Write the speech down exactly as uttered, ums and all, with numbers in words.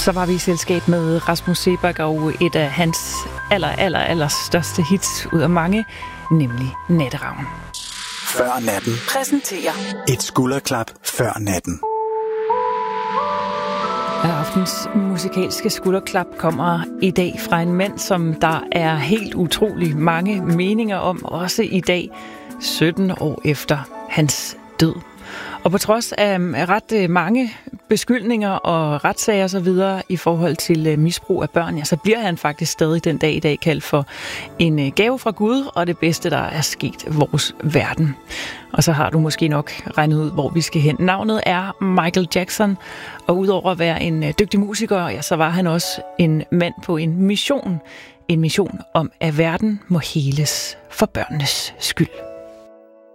Så var vi i selskab med Rasmus Seebach og et af hans aller, aller, aller største hits ud af mange, nemlig Natteravn. Før natten. Præsenterer et skulderklap før natten. Aftens musikalske skulderklap kommer i dag fra en mand, som der er helt utrolig mange meninger om, også i dag, sytten år efter hans død. Og på trods af ret mange beskyldninger og retssager og så videre i forhold til misbrug af børn, ja, så bliver han faktisk stadig den dag i dag kaldt for en gave fra Gud og det bedste, der er sket i vores verden. Og så har du måske nok regnet ud, hvor vi skal hen. Navnet er Michael Jackson, og udover at være en dygtig musiker, ja, så var han også en mand på en mission. En mission om, at verden må heles for børnenes skyld.